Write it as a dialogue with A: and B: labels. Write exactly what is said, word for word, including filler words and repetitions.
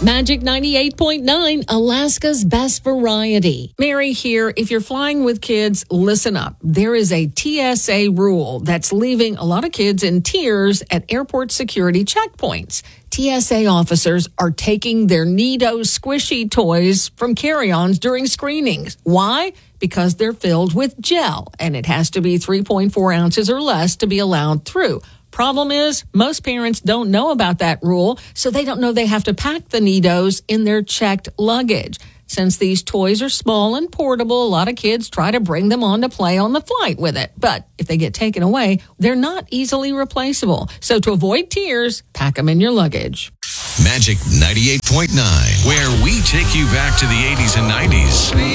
A: Magic ninety-eight point nine, Alaska's best variety. Mary here. If you're flying with kids, listen up. There is a T S A rule that's leaving a lot of kids in tears at airport security checkpoints. T S A officers are taking their Nido squishy toys from carry-ons during screenings. Why? Because they're filled with gel, and it has to be three point four ounces or less to be allowed through. Problem is, most parents don't know about that rule, so they don't know they have to pack the Nidos in their checked luggage. Since these toys are small and portable, a lot of kids try to bring them on to play on the flight with it. But if they get taken away, they're not easily replaceable. So to avoid tears, pack them in your luggage.
B: Magic ninety-eight point nine, where we take you back to the eighties and nineties.